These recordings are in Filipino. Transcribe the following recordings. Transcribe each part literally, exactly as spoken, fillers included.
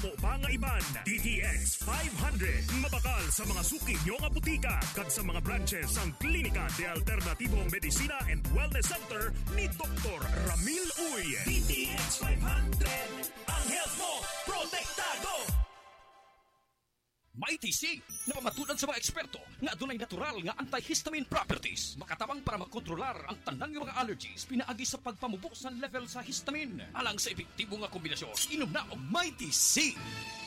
amo pa nga iban. D T X five hundred. Mabakal sa mga suki nyo nga butika kag sa mga branches ang Klinika de Alternativo Medicina and Wellness Center ni Doktor Ramil Uy. D T X five hundred. Ang health mo, protektado! Mighty C, napamatudan sa mga eksperto nga adunay natural nga antihistamine properties. Makatabang para makontrolar ang tanan nga mga allergies pinaagi sa pagpamubo sa level sa histamine. Alang sa epektibo nga kombinasyon, inom na ang Mighty C.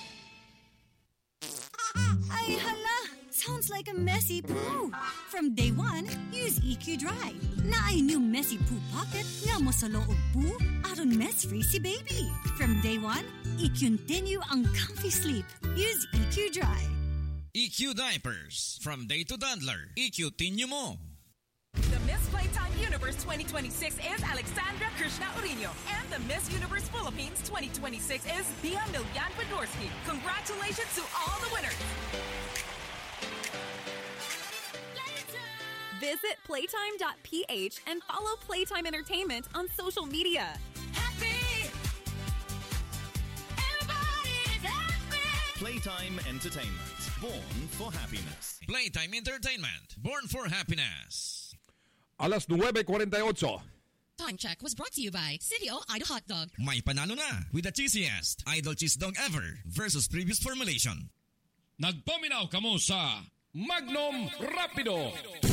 Ay hala! Sounds like a messy poo. From day one, use E Q Dry. Na ay new messy poo pocket nga mo sa loob poo aron mess-free si baby. From day one, i-continue ang comfy sleep. Use E Q Dry. E Q Diapers. From day to toddler, i-continue mo. The Miss Playtime Universe twenty twenty-six is Alexandra Krishna Urino. And the Miss Universe Philippines twenty twenty-six is Bia Milyan Podorski. Congratulations to all the winners. Visit playtime dot p h and follow Playtime Entertainment on social media. Happy! Everybody's happy! Playtime Entertainment. Born for happiness. Playtime Entertainment. Born for happiness. Alas nueve cuarenta y ocho. Time check was brought to you by City O Idol Hot Dog. May panalo na with the cheesiest Idol Cheese Dog ever versus previous formulation. Nagpaminaw kamo sa Magnum Rapido.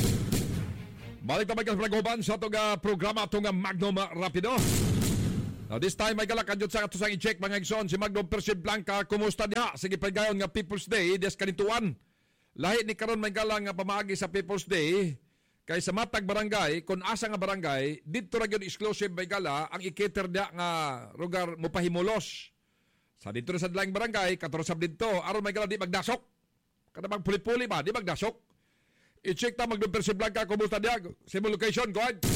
Balik na may kasplagoban sa itong uh, programa itong uh, Magnum uh, Rapido. Now this time may kalakadyo sa katusang i-check mga igsoon si Magnum Persid Blanca. Kumusta niya? Sige pagayon nga People's Day des kanituan. Lahi ni karon may galang nga pamaagi sa People's Day kay sa matag barangay kung asa nga barangay dito ra gyud exclusive may gala ang i-cater dia nga lugar mo pahimulos. Sa dito sa dalang barangay katorosab dito aron may gala di magdasok. Kada magpuli-puli ba di magdasok. I-check ta Magnum Persid Blanca kumusta dia? Same location, go ahead.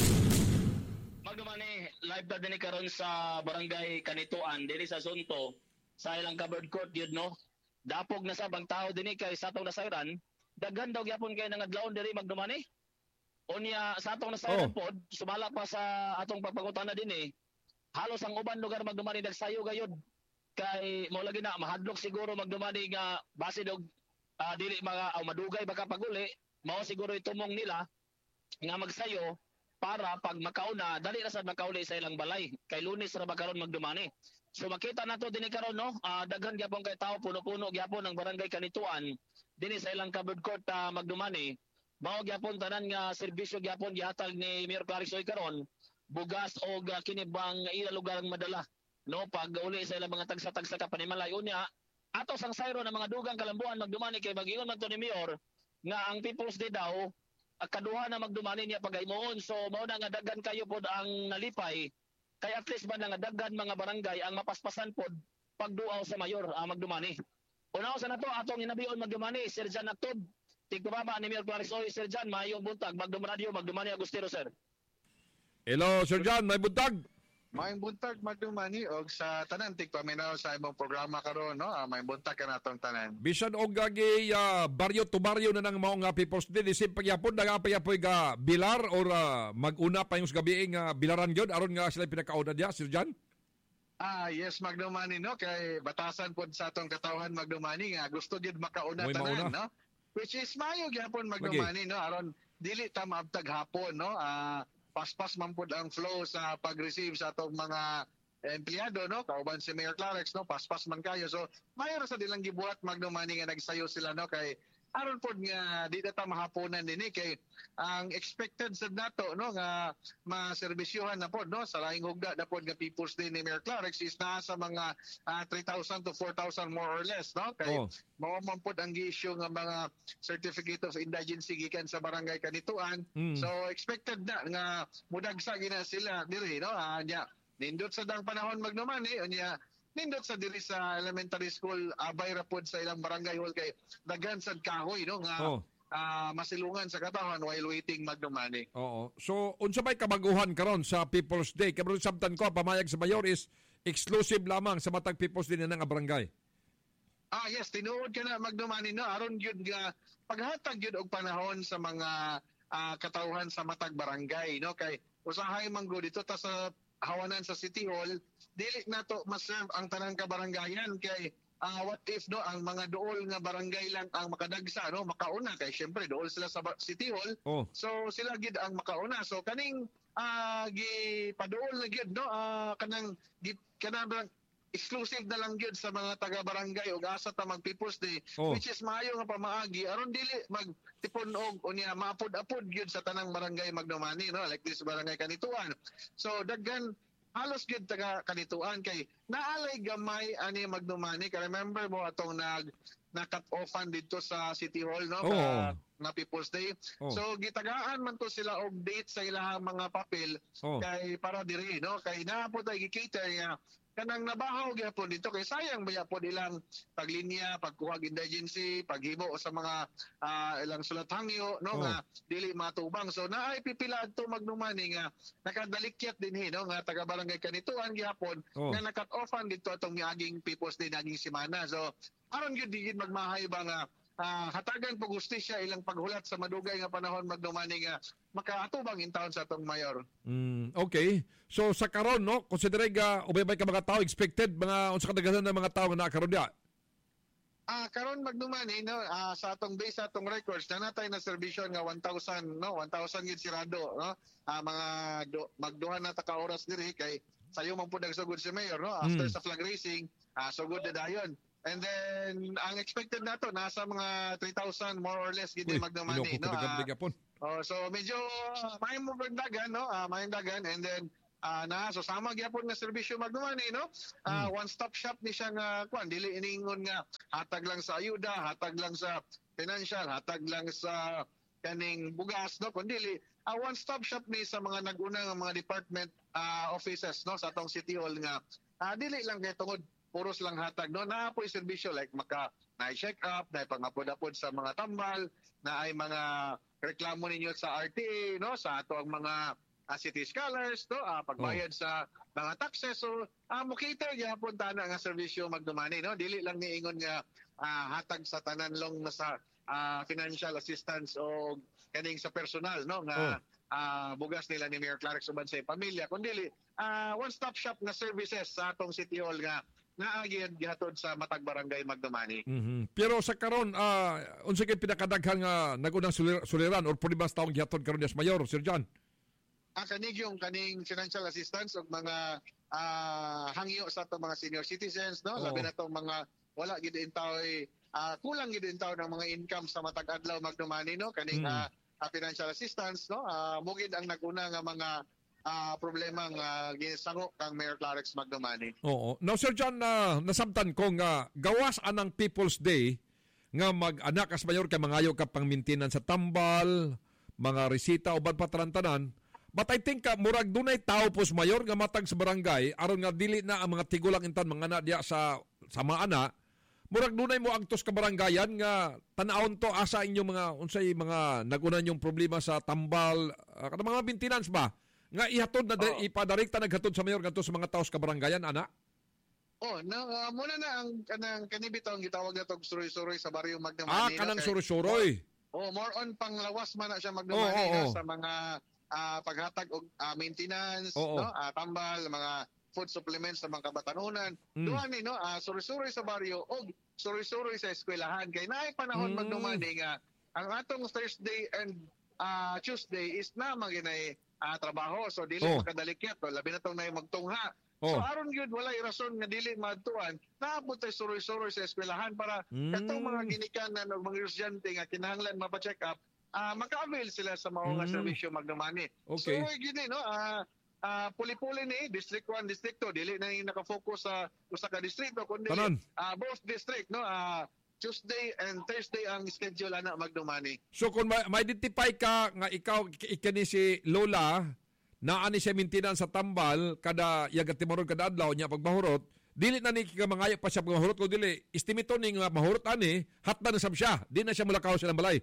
Magdumani, live na din karon sa barangay Kanituan, diri sa Sunto, sa ilang covered court yun, no? Dapog na sa bang tao din kay sa atong nasayran, daghan daw gyapon kay nangadlawon diri Magdumani. Unya sa atong nasayran oh. pod, sumala pa sa atong pagpangutana din eh. Halos ang uban lugar Magdumani nagsayo gayud. Kay mo lagi na mahadlok siguro Magdumani nga base dog uh, dili mga uh, madugay baka paguli, mao siguro itumong nila nga magsayo para pag makauna dali ra sad makauli sa ilang balay kay Lunes ra magkaron Magdumani. So makita nato dinhi karon no, uh, daghan gyapon kay tawo puno-puno gyapon ang barangay Kanituan dinhi sa ilang covered court uh, Magdumani. Mao gyapon tanan nga serbisyo gyapon gihatag ni Mayor Clarisoy karon, bugas o uh, kinibang ila lugar ang madala no pag uli sa ilang mga tagsa-tagsa ka panimalay unya ato sang sayro ng mga dugang kalambuan Magdumani kay mag-ingon man to ni Mayor nga ang People's Day daw kaduha na Magdumani niya pagaymoon. So mao na nga daghan kayo pod ang nalipay kay at least ba nga daghan mga barangay ang mapaspasan pod pagduaw sa mayor uh, Magdumani. Unaw sa nato atong inabion Magdumani Sir Jan Actod tigpababa ni Mayor Clarisoy. Sir Jan, mayong buntag Magdum Radio Magdumani Agustero sir. Hello Sir Jan, may buntag. May buntag Magdumani og sa tanan tigpaminaw sa imong programa karon no. Uh, may buntag ka natong tanan. Bisan og gagi uh, baryo to baryo na nang mao nga People's Day isip pagyapon nagapayapoy ga bilar or uh, maguna pa yung gabi nga uh, bilaran gyud aron nga sila pinakauna dia Sir Jan. Ah yes Magdumani no kay batasan pod sa atong katawhan Magdumani nga gusto gyud makauna Moy tanan mauna. no. Which is mayo gyapon Magdumani okay. no aron dili ta maabtag hapon no. Ah uh, paspas man pud ang flow sa pag-receive sa atong mga empleyado no kauban si Mayor Clarex no paspas man kayo so mayor sa dilang gibuhat Magdumani nga nagsayo sila no kay aron pod nga di ta mahaponan dinhi kay ang expected sad nato no nga maserbisyohan na pod no sa laing hugda na pod nga People's Day ni Mayor Clarex is naa sa mga uh, three thousand to four thousand more or less no kay oh. mao man pod ang gi-issue nga mga certificate of indigency gikan sa barangay Kanituan mm. so expected na nga mudagsa gina sila diri no uh, nya nindot sa dang panahon Magdumani unya nindot sa diri sa elementary school abay ra pod sa ilang barangay hall kay daghan sad kahoy no nga oh. uh, masilungan sa katawhan while waiting Magdumani. Oo. So unsa may kabaguhan karon sa People's Day? Kay sabtan ko pamayag sa mayor is exclusive lamang sa matag People's Day na nga barangay. Ah yes, tinuod ka na Magdumani no aron gyud nga paghatag gyud og panahon sa mga uh, katawhan sa matag barangay no kay usahay man go dito ta sa hawanan sa City Hall dili nato ma-serve ang tanang kabarangayan kay uh, what if no ang mga duol nga barangay lang ang makadagsa no makauna kay syempre duol sila sa City Hall. Oh. So sila gid ang makauna. So kaning uh, gi paduol na gid no uh, kanang gi, kanang exclusive na lang gyud sa mga taga-barangay ug asa ta mag People's Day oh. which is maayo nga pamaagi aron dili magtipon og unya maapod-apod gyud sa tanang barangay Magnomani no like this barangay Kanituan. So daghan halos gyud taga Kanituan kay naalay gamay ani Magnomani ka remember mo atong nag na cut offan dito sa City Hall no oh. ka, na People's Day. Oh. So gitagaan man to sila og date sa ilahang mga papel oh. kay para diri no kay naapod ay gi-cater nga kanang nabahaw gyapon dito kay sayang ba yapon ilang paglinya, pagkuha indigency, paghimo sa mga uh, ilang sulat hangyo no oh. nga dili matubang. So naay pipila adto Magnomani nga nakadalikyat dinhi no nga taga barangay Kanituan gyapon oh. nga nakat offan dito atong miaging People's Day naging semana. So aron gyud digid magmahay ba nga uh, hatagan po justisya ilang paghulat sa madugay nga panahon Magnomani nga makaatubang in town sa atong mayor. Mm, okay. So sa karon no, considering uh, ubay-bay ka mga tao expected mga unsa kadaghanan ng mga tao nga naa karon dia? Ah, karon Magnomani no, ah, sa atong base sa atong records na natay na serbisyo nga one thousand no, one thousand gid sirado no. Ah, mga do, magduha na ta ka oras diri kay sayo man pud nagsugod si mayor no after mm. sa flag racing, ah sugod na dayon. And then ang expected nato nasa mga three thousand more or less gid Magnomani no. Ah, oh, so medyo uh, may mo dagan no, uh, may dagan and then uh, na so sama gyapon nga serbisyo Magnomani no. Uh, hmm. One stop shop ni siya nga kuan dili iningon nga hatag lang sa ayuda, hatag lang sa financial, hatag lang sa kaning bugas no kundi uh, one stop shop ni sa mga nag-una nga mga department uh, offices no sa atong City Hall nga uh, dili lang kay tungod puros lang hatag no na po serbisyo like maka na check up, na pangapod-apod sa mga tambal, na ay mga reklamo ninyo sa R T A no sa ato ang mga uh, city scholars no uh, pagbayad oh. sa mga taxes. So uh, mukiter gyapon tana nga serbisyo Magnomani no dili lang niingon nga uh, hatag sa tanan long na sa uh, financial assistance o kaning sa personal no nga oh. uh, bugas nila ni Mayor Clark uban sa pamilya kundi uh, one stop shop na services sa atong City Hall nga naagyan gihatod sa matag barangay Magnomani. Mm-hmm. Pero sa karon uh, unsa kay pinakadaghang uh, nagunang sulir- suliran or problema sa taong gihatod karon des mayor Sir John? Ah, kanig yung kaning financial assistance og mga uh, hangyo sa atong mga senior citizens no, oh. labi na tong mga wala gid intaw uh, kulang gid intaw ng mga income sa matag adlaw Magnomani no kaning mm. uh, uh, financial assistance no uh, mugid ang naguna nga mga Uh, problema nga uh, ginasango kang Mayor Clarex Magnomani. Oo. Now Sir John, uh, nasabtan ko nga gawas anang People's Day nga mag-anak as mayor kay mangayo ka pang maintenance sa tambal, mga resita o patrantanan. But I think uh, murag dunay tao pos mayor nga matag sa barangay aron nga dili na ang mga tigulang intan mga anak diya sa sa mga anak. Murag dunay mo agtos ka barangayan nga tan-awon to asa inyong mga unsay mga nagunan yung problema sa tambal, uh, kada mga maintenance ba? Nga ihatod na oh. ipadirekta naghatod sa mayor ngadto sa mga taos ka barangayan ana. Oh, na uh, muna na ang kanang kanibitaw ang gitawag natog suroy-suroy sa baryo Magnomani. Ah, kanang suroy-suroy. Oh, more on panglawas man na siya Magnomani oh, oh, oh. sa mga uh, paghatag og uh, maintenance, oh, oh. no, uh, tambal, mga food supplements sa mga kabatanunan. Mm. Duha ni no, uh, suroy-suroy sa baryo og suroy-suroy sa eskwelahan kay naay panahon mm. Magnomani nga ang atong Thursday and uh, Tuesday is na maginay Uh, trabaho so dili oh. makadalikyat so, labi na tong nay magtungha oh. so aron gyud walay rason nga dili maadtuan naabot tay suroy-suroy sa eskwelahan para mm. katong mga ginikanan og mga estudyante nga kinahanglan mapa-check up uh, maka-avail sila sa mao nga mm. serbisyo Magnomani. Okay. So gini no uh, uh, puli-puli ni District one, District two dili na naka-focus sa usa ka distrito kundi uh, both district no uh, Tuesday and Thursday ang schedule ana Magnomani. So kung ma-identify ka nga ikaw ikani si Lola na ani siya maintenance sa tambal kada yagat timorod kada adlaw niya pagbahurot dili na ni ka mangayo pa siya pagbahurot ko dili estimito ni nga mahurot ani hatna na sab siya di na siya mulakaw sa balay.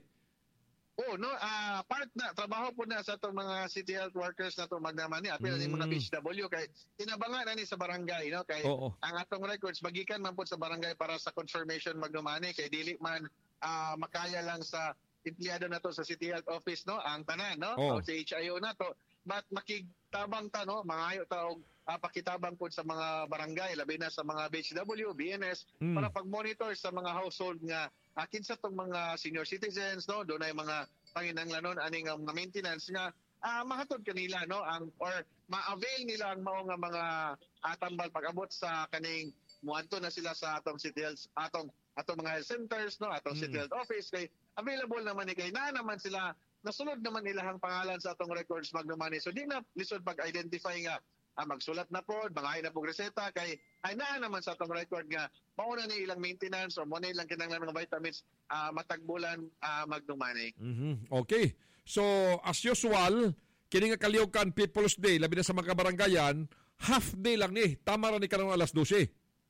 Oh no, uh, part na trabaho po na sa itong mga city health workers na itong Magnomani apil mm. ni mga P H W kay tinabangan na ni sa barangay no kay oh, oh. ang atong records magikan man po sa barangay para sa confirmation Magnomani kay dili man uh, makaya lang sa empleyado na to sa city health office no ang tanan no oh. o sa H I O na to but makigtabang ta no, mangayo ta og uh, pakitabang po sa mga barangay, labi na sa mga B H W, B N S, Mm. para pag-monitor sa mga household nga akin sa tong mga senior citizens no, doon ay mga panginahanglanon ani nga mga maintenance nga uh, mahatod kanila no ang or ma-avail nila ang mao nga mga atambal pag-abot sa kaning muadto na sila sa atong city health atong atong mga health centers no, atong Mm. city health office kay available naman ni kay na naman sila nasunod naman nila ang pangalan sa atong records magdumani. So di na lisod pag-identify nga ah, magsulat na po, mga na po reseta kay ay naa naman sa atong record nga mauna ni ilang maintenance o muna ilang kinahanglan mga vitamins ah, matagbulan ah, magdumani. Mhm. Okay. So as usual, kini nga kaliukan People's Day labi na sa mga barangayan, half day lang ni. Tama ra ni karong alas dose.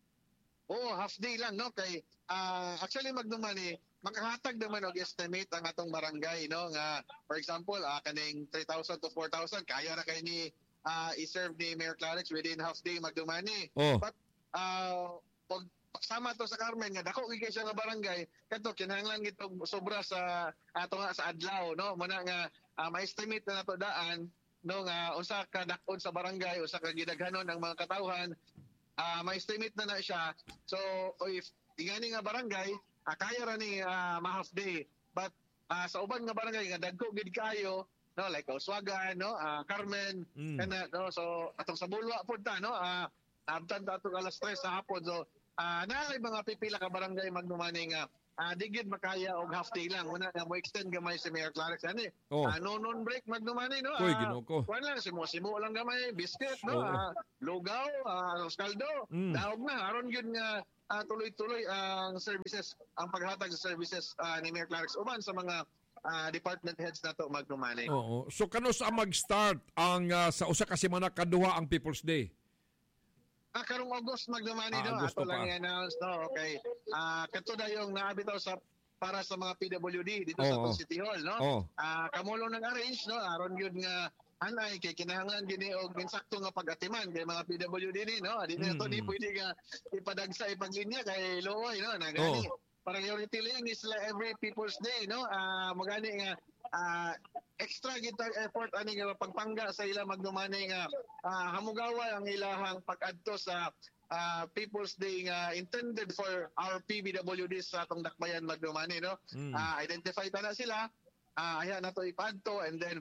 Oo, half day lang no kay ah, actually magdumani makahatag naman og estimate ang atong barangay no nga for example ah, kaning three thousand to four thousand kaya ra kay ni ah, i-serve ni Mayor Clarence within half day magdumani. Oh. But uh, pag pagsama to sa Carmen nga dako gid siya nga barangay kadto kinahanglan gitong sobra sa ato nga sa adlaw no muna nga uh, ma-estimate na nato daan no nga usa ka dakon sa barangay usa ka gidaghanon ang mga katawhan uh, ma-estimate na na siya. So if ingani nga barangay uh, kaya ra ni uh, ma-half day but uh, sa uban nga barangay nga dagko gid kayo no like Oswagan no uh, Carmen Mm. kana no so atong sa Bulwa pud ta no uh, abtan ta atong alas tres sa hapon so uh, naay mga pipila ka barangay magdumani nga uh, di gid makaya og half day lang una nga mo extend gamay si Mayor Clarence ani Oh. uh, no non break magdumani no Koy, uh, Ginoo ko. kuwan lang simo simo lang gamay biscuit no Oo. uh, lugaw uh, kaldo Mm. daog na aron gyud nga uh, tuloy-tuloy ang services ang paghatag sa services uh, ni Mayor Clarence uban sa mga uh, department heads nato magdumani. Oo. So kano sa mag-start ang ah, sa usa ka semana kaduha ang People's Day? Ah, karong August magdumani Ah, no. Agosto Ato lang pa. i-announce no. Okay. Ah, kato na yung naabitaw sa para sa mga P W D dito sa Oo. atong City Hall no. Oo. Ah, kamulong nag-arrange no aron gyud nga anay kay kinahanglan gini og insakto nga pag-atiman kay mga P W D ni no. Di na to di Mm. pwede nga ipadagsa ipaglinya kay luoy no nagani. Oo. Priority lang is sila every People's Day no. Ah, magani nga ah, extra gitag effort ani nga pagpangga sa ila magdumani nga ah, hamugaway ang ilahang pag-adto sa ah, People's Day nga intended for our P B W Ds sa atong dakbayan magdumani no. Mm. Ah, identify ta na sila. Ah, ayan nato ipadto and then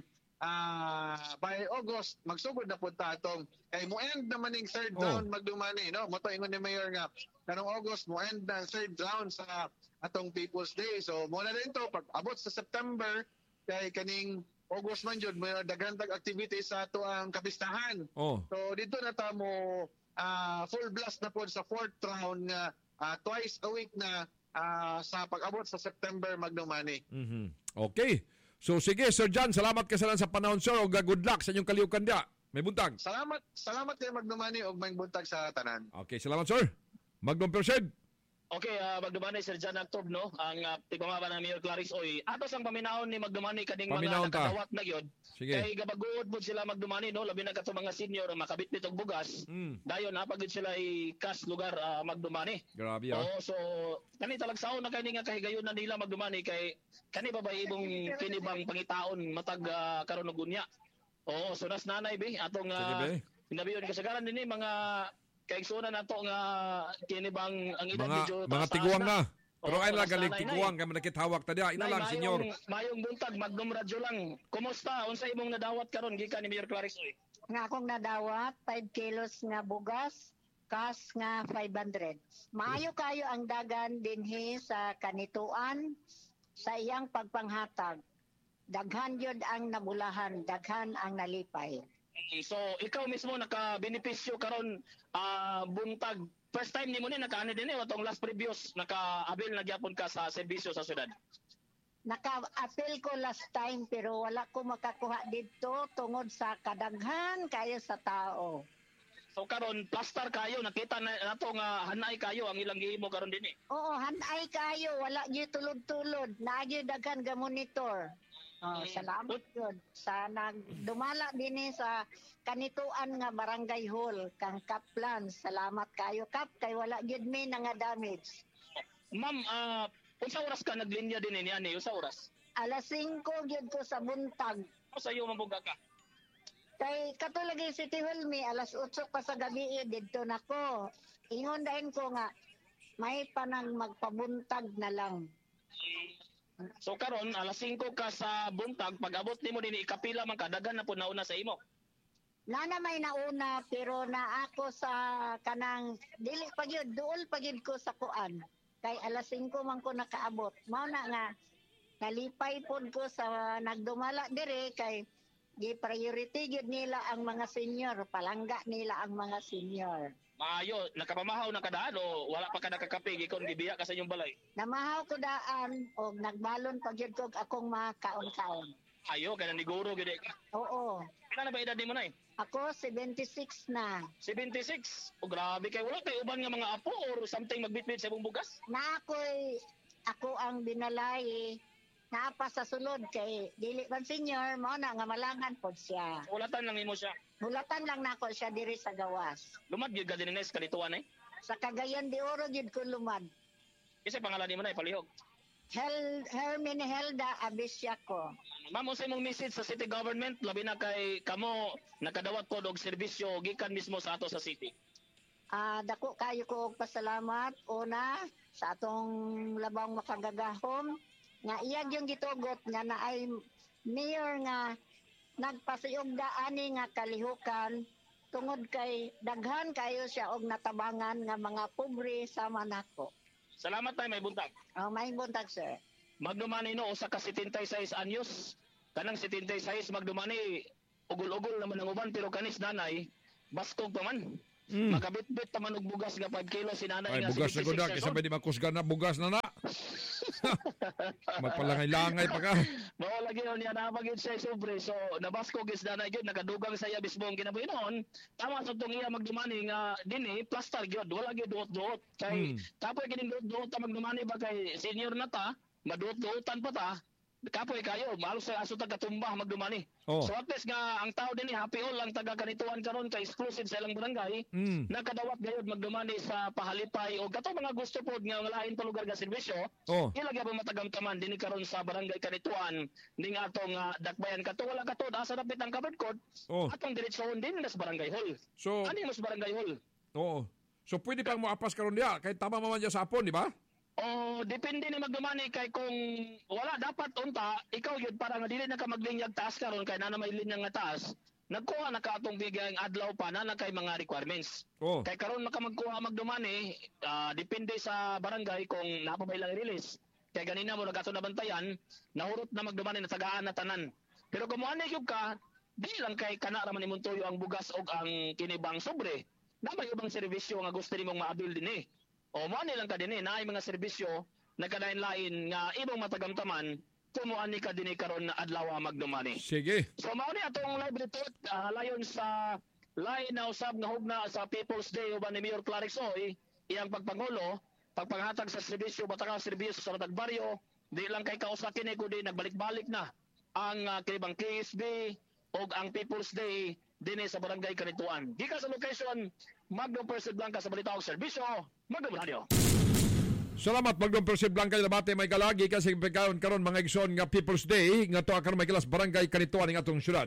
ah, by August magsugod na pud ta atong kay mo end naman ning third Oh. round magdumani no. Mo to ingon ni Mayor nga kanong August mo end na third round sa atong People's Day. So mo na din to pag abot sa September kay kaning August man jud may daghan tag activities sa ato ang kapistahan. Oh. So dito na ta mo ah, full blast na po sa fourth round nga ah, twice a week na ah, sa pag-abot sa September magdumani. Mhm. Okay. So sige Sir John, salamat ka sa sa panahon sir ug good luck sa inyong kaliukan dia. May buntag. Salamat salamat kay magdumani og may buntag sa tanan. Okay, salamat sir. Magdum Persid. Okay, uh, magdumani Sir John Actob no, ang uh, tigpamaba ng Mayor Clarice Oy. Atos ang paminahon ni magdumani kading Paminahon mga ta. nakadawat na gyud. Sige. Kay gabaguod po sila magdumani no, labi na kato mga senior ang makabit nitong bugas. Mm. Dayon napagid sila i-cash lugar uh, magdumani. Grabe ah. Oo, so kani talagsaon na kani nga kahigayon na nila magdumani kay kani ba ba ibong kinibang pangitaon matag uh, karon og unya. Oo, so nas nanay bi atong Sige uh, be. pinabiyon kasagaran dinhi mga kaigsunan nato nga kini bang ang edad Mga medyo mga taas tiguang na. Pero Oo, ay lang taas na, galing nay, tiguang kay nakithawak ta dia. Ina Nay, lang mayong- senyor. Mayong buntag Magnum Radyo lang. Kumusta? Unsa imong nadawat karon gikan ni Mayor Clarice Oy? Nga akong nadawat, five kilos nga bugas, kas nga five hundred. Maayo kayo ang dagan dinhi sa kanituan sa iyang pagpanghatag. Daghan yun ang nabulahan, daghan ang nalipay. So ikaw mismo naka-benepisyo karon ah, buntag. First time nimo ni naka-ano din eh watong last previous naka-avail na gyapon ka sa serbisyo sa syudad. Naka-appeal ko last time pero wala ko makakuha dito tungod sa kadaghan kayo sa tao. So karon plaster kayo nakita na nato nga hanay kayo ang ilang gihimo karon dinhi. Oo, hanay kayo, wala gyud tulod-tulod, naagyo daghan ga monitor. Oh, salamat yun. Sa nagdumala din sa kanituan nga barangay hall kang Kaplan. Salamat kayo Kap kay wala gyud mi nga damage. Ma'am, ah unsa oras ka naglinya dinhi niani? Unsa oras? Alas singko gyud ko sa buntag. Sa iyo mabuga ka. Kay katulagi City Hall mi alas otso pa sa gabi didto nako. Ingon dahin ko nga may panang magpabuntag na lang. So karon alas singko ka sa buntag, pag-abot nimo dinhi ikapila man kadagan na po nauna sa imo. Nana may nauna pero na ako sa kanang dili pagyud duol pagyud ko sa kuan. Kay alas singko man ko nakaabot. Mao na nga nalipay pod ko sa nagdumala dire kay gi-priority gyud nila ang mga senior, palangga nila ang mga senior. Maayo, nakapamahaw na kadaan o wala pa ka nakakapig, ikaw gibiya ka sa inyong balay? Namahaw ko daan o nagbalon pa gyud ko akong mga kaon-kaon. Ayo, kaya naniguro gyud ka? Oo. Kailan na ba edad mo na eh? Ako, seventy-six na. seventy-six? O grabe kay wala kay uban nga mga apo or something magbitbit sa imong bugas? Na ako'y, ako ang binalay naapa sa sulod kay dili man senior mao na nga malangan pod siya. Hulatan lang imo siya. Hulatan lang nako siya diri sa gawas. Lumad gyud ka dinines kalituan eh. Sa Cagayan de Oro gyud ko lumad. Isa pangalan nimo na ipalihog. Hel Hermine Helda Abisyaco. Ma'am, sa imong message sa city government labi na kay kamo nakadawat pod og serbisyo gikan mismo sa ato sa city. Ah, uh, dako kayo ko og pasalamat una sa atong labang makagagahom nga iyag yung gitugot nga naay mayor nga nagpasiyog ani nga kalihukan tungod kay daghan kayo siya og natabangan nga mga pobre sa Manako. Salamat tay, may buntag. Oh, may buntag sir. Magdumani no usa ka seventy-six anyos. Kanang seventy-six magdumani ugol-ugol naman ang uban pero kanis nanay baskog pa man. Mm. Makabitbit pa man og bugas nga five kilo si nanay. Ay, nga bugas na gud kay sabay di makusgan na bugas na na. Magpalangay-langay pa ka. Mao lagi niya na magid siya sobre so nabaskog is nanay gyud nakadugang saya bismo ang kinabuhi noon. Tama sa tong iya magdumani nga dinhi plaster gyud wala gyud duot-duot kay mm. tapoy kining duot-duot ta magdumani ba kay senior na ta maduot-duotan pa ta. Kapoy kayo, malos sa aso taga-tumba magdumani. Oh. So at least nga ang tao din ni happy all ang taga-kanituan karon kay exclusive sa ilang barangay. Mm. Nakadawat gayud magdumani sa pahalipay o kato mga gusto pod nga lain pa lugar nga serbisyo. Oh. Ilagay pa matagamtaman dinhi karon sa barangay kanituan ning atong uh, dakbayan kato wala kato asa dapit ang covered court. Oh. Atong diretsyohon din nas barangay hall. So ani mas barangay hall. Oo. So pwede pang moapas karon diha kay tama man diya sa hapon, di ba? Oh, depende ni magdumani kay kung wala dapat unta, ikaw yun para nga dili na ka maglinyag taas karon kay na may linyang nga taas. Nagkuha na ka atong bigay ang adlaw pa na na kay mga requirements. Oh. Kay karon maka magkuha magdumani, uh, depende sa barangay kung napa ba ilang release. Kay ganina mo nagato na bantayan, nahurot na magdumani na tagaan na tanan. Pero kung mo ani gyud ka, di lang kay kana ra man imong tuyo ang bugas og ang kinibang sobre. Na may ibang serbisyo nga gusto nimong maabil dinhi. O mo ani lang ka dinhi naay mga serbisyo nagkalain-lain nga ibang matagamtaman kumuani ka dinhi karon na adlaw magdumani. Sige. So mao ni atong live report uh, layon sa lain na usab nga hugna sa People's Day uban ni Mayor Clarix Oy iyang pagpangulo pagpanghatag sa serbisyo batakang serbisyo sa matag baryo di lang kay kausa kini kundi nagbalik-balik na ang uh, kinibang K S B og ang People's Day dinhi sa barangay Kanituan. Gikan sa location Magdom Percy Blanca sa balita og serbisyo, Magdom Radio. Salamat Magdom Percy Blanca labate may kalagi kasi pagkaon karon mga igsoon nga People's Day nga to karon may kalas barangay Kanituan ning atong syudad.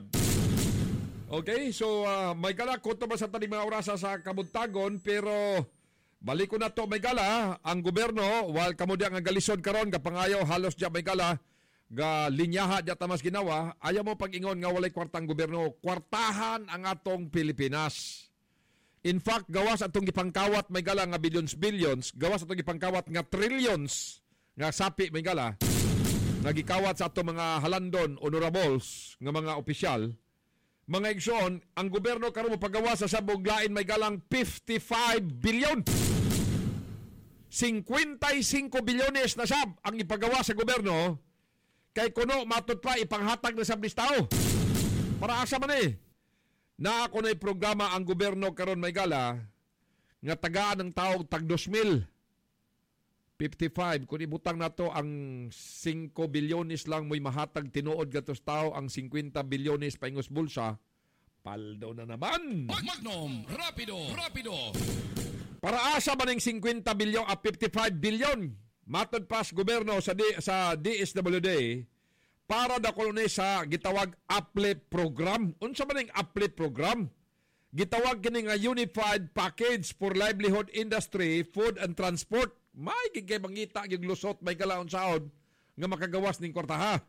Okay, so uh, may kala ko to ba sa tani mga orasa sa kabuntagon pero balik ko na to may kala ang gobyerno while kamo diya nga galisod karon kapangayo halos diya may kala ga linyaha diya tamas ginawa ayaw mo pag-ingon nga walay kwartang gobyerno kwartahan ang atong Pilipinas. In fact, gawas atong gipangkawat may gala nga billions billions, gawas atong gipangkawat nga trillions nga sapi may gala nga gikawat sa atong mga halandon honorables nga mga opisyal. Mga igsoon, ang gobyerno karon mo pagawas sa sabog lain may galang fifty-five billion. fifty-five bilyones na sab ang ipagawa sa gobyerno kay kuno matud pa ipanghatag na sab tao. Para asa man eh. Na ako na'y programa ang gobyerno karon may gala nga tagaan ng tao tag two mil. fifty-five kung ibutang nato ang five bilyones lang mo'y mahatag tinuod gatos tao ang fifty bilyones paingos bulsa. Paldo na naman. Magnum, rapido, rapido. Para asa man ning fifty bilyon at fifty-five bilyon matod pas gobyerno sa D, sa D S W D para da kuno ni sa gitawag uplift program. Unsa man ning uplift program? Gitawag kini nga Unified Package for Livelihood Industry, Food and Transport. May gigay mangita gyud lusot may kalaon saod nga makagawas ning kwartaha.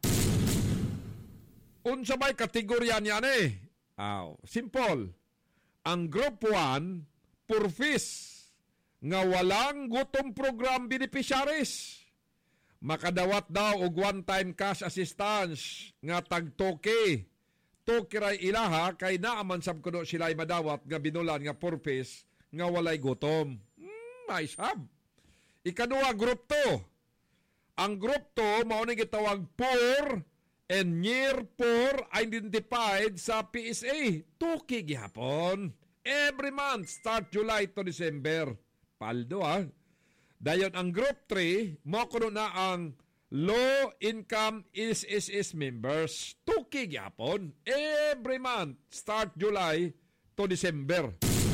Unsa may kategorya niya ni? Aw, simple. Ang Group one, purfis nga walang gutom program beneficiaries. Makadawat daw og one-time cash assistance nga tag-toke. Toke ray ilaha kay naaman sab kuno sila'y madawat nga binulan nga purpose nga walay gutom. Hmm, nice hab. Ikaduha, Group two. Ang Group two mao ni gitawag poor and near poor identified sa P S A. Toke gihapon. Every month start July to December. Paldo ah. Dayon ang Group three mo kuno na ang low income S S S members. Tuki gyapon every month start July to December.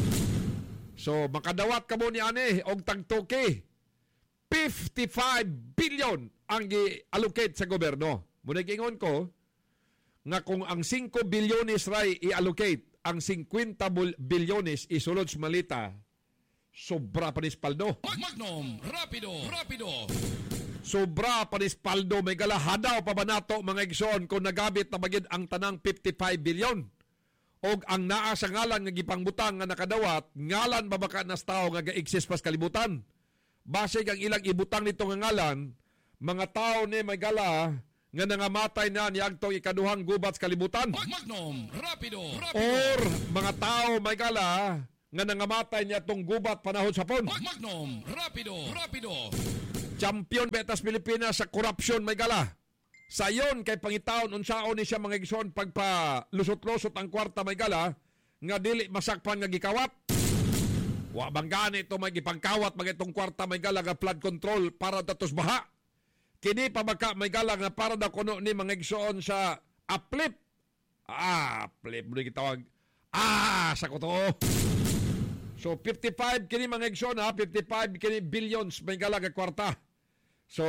So makadawat kamo ni ani og tagtuki. fifty-five billion ang i-allocate sa gobyerno. Muna gingon ko nga kung ang five bilyones ray i-allocate, ang fifty bilyones isulod sa malita, sobra pa ni Spaldo. Magnum, rapido, rapido. Sobra pa ni Spaldo. May galahadaw pa ba nato mga igsoon kung nagabit na bagid ang tanang fifty-five billion? O ang naa sa ngalan nga gipangbutang nga nakadawat, ngalan ba baka nas tao nga ga-exist pas kalibutan? Basig ang ilang ibutang nito nga ngalan, mga tao ni may gala nga nangamatay na niagtong ikaduhang gubat sa kalibutan. Magnum, rapido, rapido. Or mga tao may gala nga nangamatay niya itong gubat panahon sa pon. Magnum, rapido, rapido. Champion betas Pilipinas sa korupsyon may gala. Sayon kay pangitaon unsaon ni siya mga igsoon pagpa lusot-lusot ang kwarta may gala nga dili masakpan nga gikawat. Wa bang gani ito may gipangkawat mga itong kwarta may gala nga flood control para datos baha. Kini pa baka may gala nga para daw kuno ni mga igsoon sa uplift. Ah, uplift mo gitawag. Ah, sa kuto. So fifty-five kini mga igsoon ha, fifty-five kini billions may gala nga kwarta. So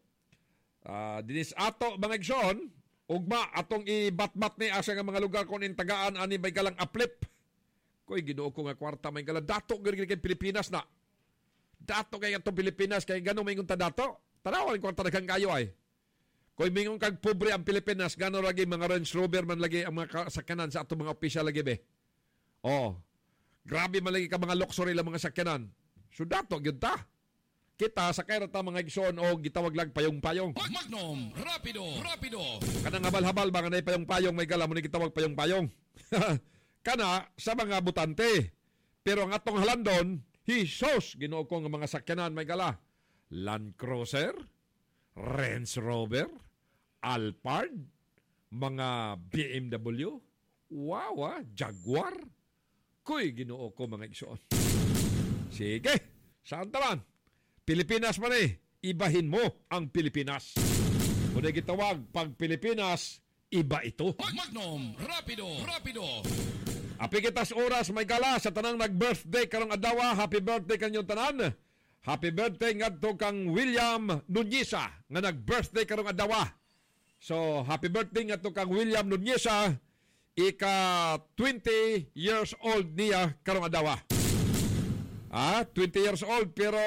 uh, dinis ato mga igsoon, ugma atong ibatbat ni asa nga mga lugar kon in tagaan ani may galang uplift. Koy Ginoo ko nga kwarta may gala dato gyud kay Pilipinas na. Dato kay atong Pilipinas kay gano may ngunta dato. Tanawan kwarta daghang kayo ay. Koy mingon kag pobre ang Pilipinas gano lagi mga Range Rover man lagi ang mga sakyanan sa atong mga opisyal lagi be. Oh. Grabe man lagi ka mga luxury lang mga sakyanan. So dato gyud ta. Kita sa kay ta mga igsoon o gitawag lang payong-payong. Magnum, rapido, rapido. Kanang habal-habal ba nga nay payong-payong may gala mo ni gitawag payong-payong. Kana sa mga butante. Pero ang atong halandon, hisos Ginoo ko nga mga sakyanan may gala. Land Cruiser, Range Rover, Alphard, mga B M W, wow ah, Jaguar. Kuy Ginoo ko mga igsoon. Sige, saan taman? Pilipinas man eh, ibahin mo ang Pilipinas. Muna gitawag pag Pilipinas, iba ito. Magnum, rapido, rapido. Api kitas oras may gala sa tanang nag-birthday karong adlaw. Happy birthday kanyong tanan. Happy birthday ngadto kang William Nuneza nga nag-birthday karong adlaw. So, happy birthday ngadto kang William Nuneza. Ika twenty years old niya karong adlaw. Ah, twenty years old pero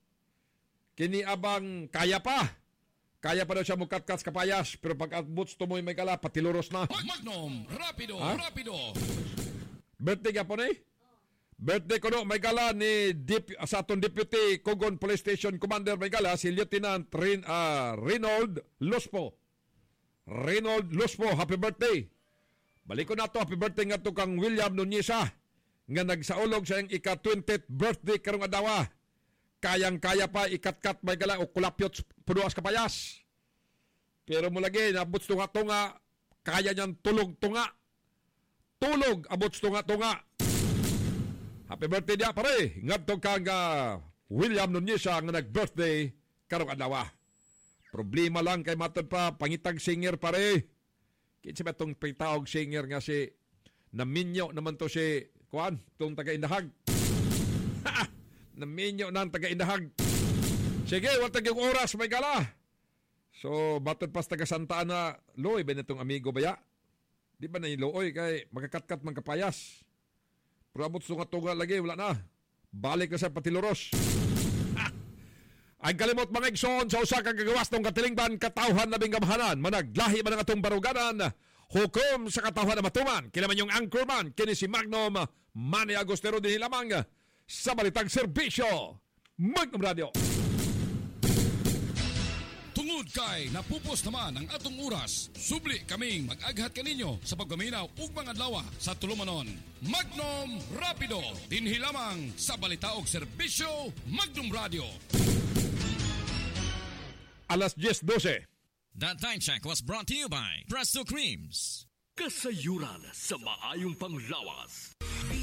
kini abang kaya pa. Kaya pa daw siya mukatkat sa kapayas pero pag atbuts tumoy may kala patiluros na. Magnum, rapido, ha? rapido. Birthday ka po na eh? Birthday ko no, may gala ni Dip, sa atong Deputy Cogon Police Station Commander may gala, si Lieutenant Rin, uh, Reynold Lospo. Reynold Lospo, happy birthday. Balik ko na to, happy birthday nga to kang William Nuneza nga nagsaulog sa iyang ika-twentieth birthday karong adlaw. Kayang-kaya pa ikat-kat may gala o kulapyot punuas kapayas. Pero mulagi, nabot tunga-tunga, kaya niyang tulog-tunga. Tulog, abot tunga-tunga. Happy birthday niya pare. Ngadto kang uh, William Nuneza nga nag-birthday karong adlaw. Problema lang kay matod pa pangitag singer pare. Kinsa ba tong pitawag singer nga si naminyo naman to si kuan tong taga-Indahag. Naminyo nang taga-Indahag. Sige, wala tag yung oras may gala. So, batod pas taga Santa Ana, Loy, ba itong amigo baya? Di ba na yung Loy, kay magkakatkat man kapayas. Pero abot sungat-tunga lagi, wala na. Balik na sa Patiloros. Ang kalimot mga igsoon sa usa kang gagawas ng katilingban katawhan na binggamhanan, managlahi man ang atong baruganan, hukom sa katawhan na matuman, kilaman yung anchorman, kini si Magnum, Manny Agostero din lamang sa Balitang Serbisyo, Magnum Radio. Tungod kay napupos naman ang atong oras, subli kaming mag-aghat kaninyo sa pagpaminaw ug mga adlaw sa tulumanon. Magnum Rapido, dinhi lamang sa Balita ug Serbisyo, Magnum Radio. Alas ten twelve. That time check was brought to you by Presto Creams. Kasayuran sa maayong panglawas.